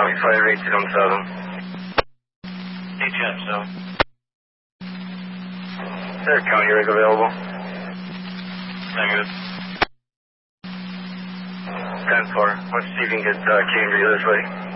copy, fire 8 to come 7. HM, so. Is there a county rig available? Negative. 10-4. Let's see if you can get Cambria this way.